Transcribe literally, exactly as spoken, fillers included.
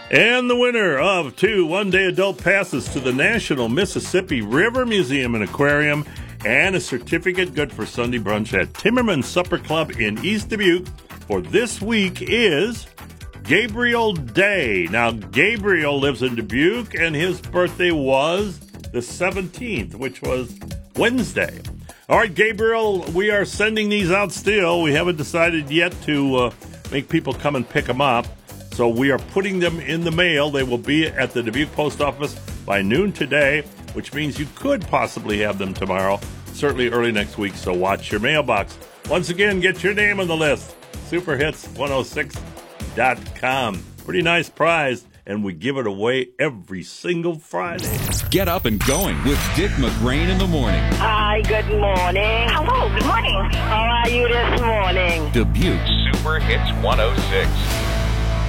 And the winner of two one-day adult passes to the National Mississippi River Museum and Aquarium and a certificate good for Sunday brunch at Timmerman Supper Club in East Dubuque for this week is Gabriel Day. Now, Gabriel lives in Dubuque, and his birthday was the seventeenth, which was Wednesday. All right, Gabriel, we are sending these out still. We haven't decided yet to uh, make people come and pick them up. So we are putting them in the mail. They will be at the Dubuque Post Office by noon today, which means you could possibly have them tomorrow, certainly early next week, so watch your mailbox. Once again, get your name on the list, super hits one oh six dot com. Pretty nice prize, and we give it away every single Friday. Get up and going with Dick McRain in the morning. Hi, good morning. Hello, good morning. How are you this morning? Dubuque Super Hits one oh six.